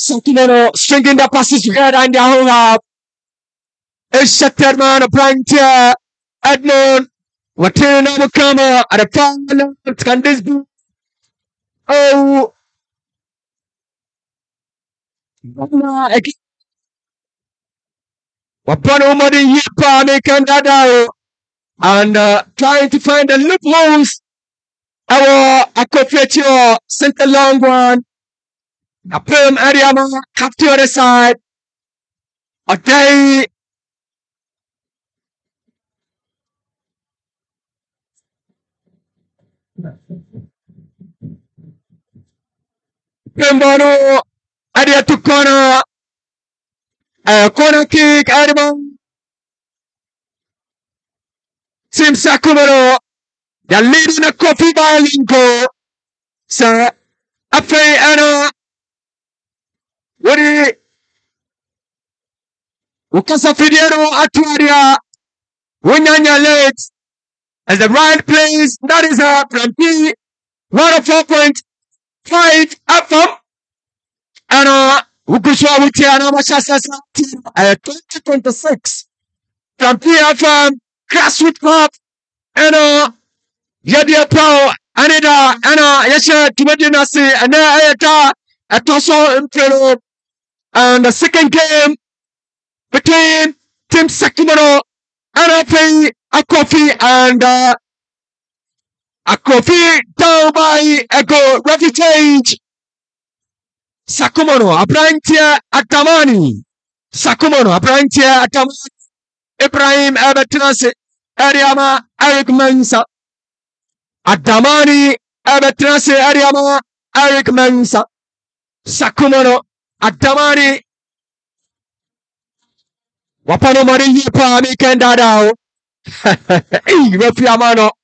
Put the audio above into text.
Sakimono stringing the passes together and their whole half. It's Shatterman, a prank here. Edmond, what turn on the camera at a final. Can this be? Oh, Wapano Modi Yipa making that out and trying to find the loopholes. Our Akopetio sent a long one. A perm area capture the side. A day. Pembono area to corner. Corner kick, Adam. Team Sakumaro. They're leading a coffee by Linko. So, after Anna. Wuri Ukasa Fidiero Atuaria Wunyanya late as the right plays that is a from P 104.5 up from and Ukusha Witiana Mashasa 2026 from P from Grassroots Club and Yadia Pro Anida Anna Yasha Timedinasi and Ayata Atoso Impero. And the second game between Team Sakimono and Akofi and Akofi down by a goal refuge. Sakumono, Abrantia Atamani. Sakumono, Abrantia Atamani. Ibrahim Abetrase, Ariama, Eric Mensa. Adamani, Abetrase, Ariama, Eric Mensa. Sakumono. Adamani Wapano Mari Yipa Mikenda Dao. Hey, Refiamano.